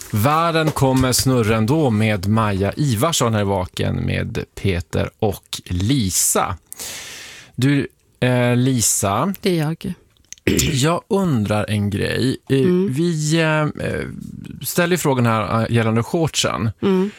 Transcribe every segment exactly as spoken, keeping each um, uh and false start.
Världen kommer snurra ändå med Maja Ivarsson här i Vaken med Peter och Lisa. Du, eh, Lisa. Det är jag. Jag undrar en grej. Mm. Vi eh, ställer frågan här gällande shortsen. Mm.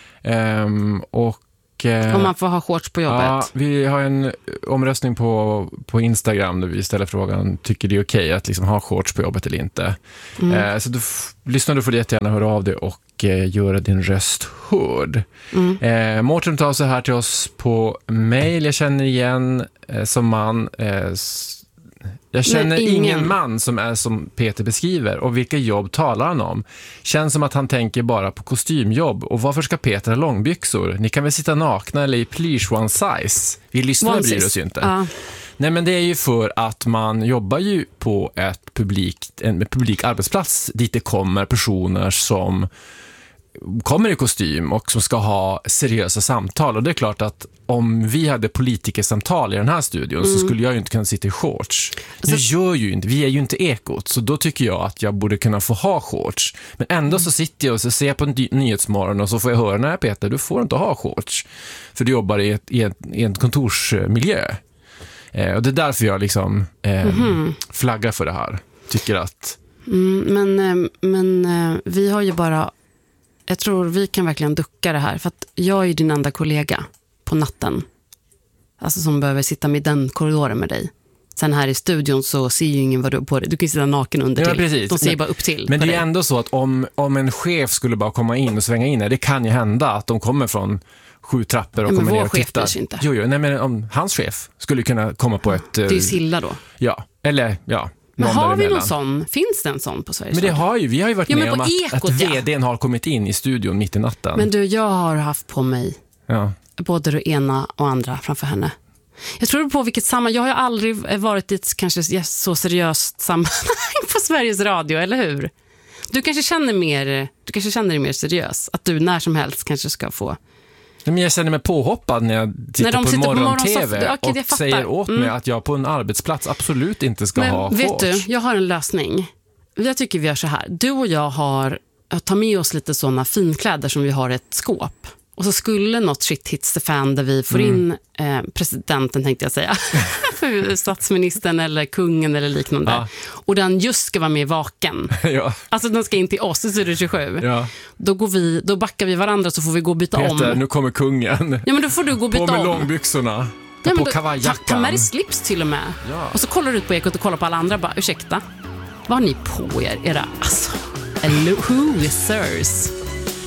Um, och Om man får ha shorts på jobbet. Ja, vi har en omröstning på, på Instagram där vi ställer frågan, tycker det är okej att liksom ha shorts på jobbet eller inte? Mm. Eh, så du f- lyssnar du får det jättegärna höra av dig och eh, göra din röst hörd. Mm. Eh, Mårten tar så här till oss på mail. Jag känner igen eh, som man... Eh, s- Jag känner ingen. ingen man som är som Peter beskriver. Och vilka jobb talar han om? Känns som att han tänker bara på kostymjobb. Och varför ska Peter ha långbyxor? Ni kan väl sitta nakna eller i plysch one size. Vi lyssnar bryr oss ju inte. Uh. Nej, men det är ju för att man jobbar ju på ett publik, en publik arbetsplats dit det kommer personer som kommer i kostym och som ska ha seriösa samtal. Och det är klart att om vi hade politikersamtal i den här studion mm. så skulle jag ju inte kunna sitta i shorts. Alltså, nu gör ju inte, vi är ju inte ekot, så då tycker jag att jag borde kunna få ha shorts. Men ändå mm. så sitter jag och så ser jag på en ny- nyhetsmorgon och så får jag höra, nej Peter, du får inte ha shorts. För du jobbar i, ett, i, ett, i en kontorsmiljö. Eh, och det är därför jag liksom eh, mm. flaggar för det här. Tycker att... Mm, men men vi har ju bara... Jag tror vi kan verkligen ducka det här. För att jag är ju din enda kollega på natten. Alltså som behöver sitta med den korridoren med dig. Sen här i studion så ser ju ingen vad du är på dig. Du kan ju sitta naken under ja, till. Precis. De ser bara upp till. Men det är dig. ändå så att om, om en chef skulle bara komma in och svänga in, det kan ju hända att de kommer från sju trappor och ja, kommer ner och tittar. tittar. Men vår chef inte. Jo, jo, nej, men om hans chef skulle kunna komma på ett... Det är ju Silla då. Ja, eller ja... Men har vi någon sån? Finns det en sån på Sveriges Men det har ju, vi har ju varit ja, med om att, ekot, att ja. vdn har kommit in i studion mitt i natten. Men du, jag har haft på mig ja. både det ena och andra framför henne. Jag tror på vilket sammanhang. Jag har ju aldrig varit i ett kanske så seriöst sammanhang på Sveriges Radio, eller hur? Du kanske känner mer, du kanske känner dig mer seriös. Att du när som helst kanske ska få... Men jag känner mig påhoppad när jag tittar när på morgon-tv och okay, säger åt mig mm. att jag på en arbetsplats absolut inte ska men, ha vet shorts. du, jag har en lösning. Jag tycker vi gör så här. Du och jag har tar med oss lite såna finkläder som vi har i ett skåp. Och så skulle något shit hits the fan där vi får mm. in eh, presidenten, tänkte jag säga. För statsministern eller kungen eller liknande. Ja. Och den just ska vara med i Vaken. Ja. Alltså den ska in till oss, så är det tjugosju. Ja. Då, går vi, då backar vi varandra så får vi gå och byta Peter, om. Peter, nu kommer kungen. Ja, men då får du gå och byta om. På med långbyxorna. Ja, på då, kavajjackan. Ta, ta med dig slips till och med. Ja. Och så kollar du ut på Ekot och kollar på alla andra. Bara, ursäkta, vad har ni på er? Era, alltså, losers.